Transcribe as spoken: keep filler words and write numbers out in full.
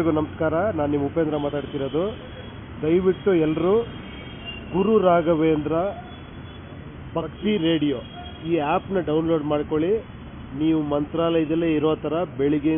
ಎಲ್ರಿಗೂ ನಮಸ್ಕಾರ. ನಾನು ನಿಮ್ಮ ಉಪೇಂದ್ರ ಮಾತಾಡ್ತಿರೋದು. ದಯವಿಟ್ಟು ಎಲ್ಲರೂ ಗುರು ರಾಘವೇಂದ್ರ ಭಕ್ತಿ ರೇಡಿಯೋ ಈ ಆ್ಯಪ್ನ ಡೌನ್ಲೋಡ್ ಮಾಡ್ಕೊಳ್ಳಿ. ನೀವು ಮಂತ್ರಾಲಯದಲ್ಲೇ ಇರೋ ಥರ ಬೆಳಿಗ್ಗೆ